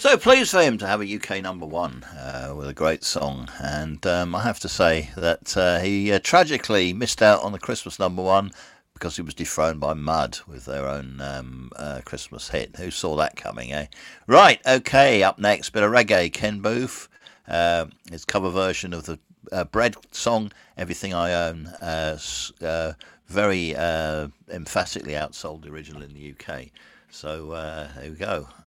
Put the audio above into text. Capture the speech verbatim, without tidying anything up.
So pleased for him to have a U K number one uh, with a great song, and um, I have to say that uh, he uh, tragically missed out on the Christmas number one because he was dethroned by Mud with their own um, uh, Christmas hit. Who saw that coming, eh? Right, okay, up next, bit of reggae. Ken Booth, uh, his cover version of the uh, Bread song, Everything I Own, uh, uh, very uh, emphatically outsold the original in the U K. So uh, there we go.